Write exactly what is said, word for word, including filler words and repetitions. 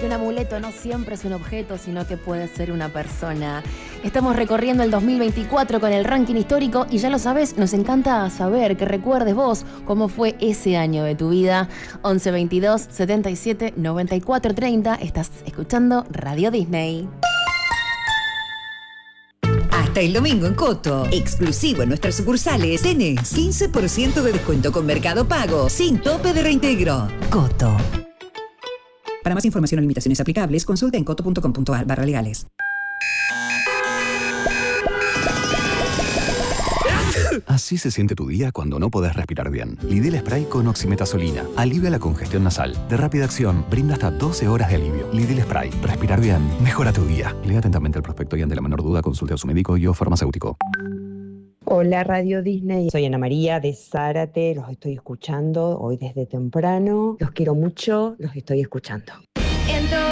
que un amuleto no siempre es un objeto, sino que puede ser una persona. Estamos recorriendo el dos mil veinticuatro con el ranking histórico y ya lo sabes, nos encanta saber que recuerdes vos cómo fue ese año de tu vida. once veintidós setenta y siete noventa y cuatro treinta, estás escuchando Radio Disney. Hasta el domingo en Coto, exclusivo en nuestras sucursales, tenés quince por ciento de descuento con Mercado Pago, sin tope de reintegro. Coto. Para más información o limitaciones aplicables, consulta en coto punto com punto ar barra legales. Así se siente tu día cuando no podés respirar bien. Lidl Spray con oximetazolina. Alivia la congestión nasal. De rápida acción, brinda hasta doce horas de alivio. Lidl Spray. Respirar bien. Mejora tu día. Lea atentamente el prospecto y ante la menor duda consulte a su médico y o farmacéutico. Hola Radio Disney, soy Ana María de Zárate, los estoy escuchando hoy desde temprano. Los quiero mucho, los estoy escuchando.